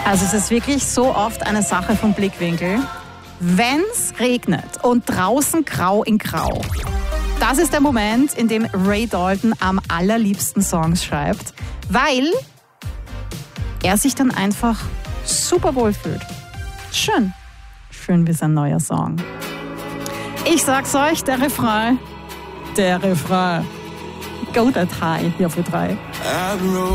Also es ist wirklich so oft eine Sache vom Blickwinkel. Wenn's regnet und draußen grau in grau, das ist der Moment, in dem Ray Dalton am allerliebsten Songs schreibt, weil er sich dann einfach super wohl fühlt. Schön. Schön wie sein neuer Song. Ich sag's euch, der Refrain. Go that high, hier für 3.